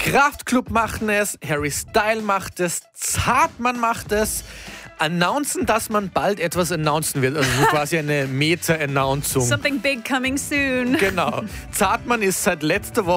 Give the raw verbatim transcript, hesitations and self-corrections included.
Kraftklub machen es, Harry Styles macht es, Zartmann macht es. Announcen, dass man bald etwas announcen wird. Also so quasi eine Meta-Announcung. Something big coming soon. Genau. Zartmann ist seit letzter Woche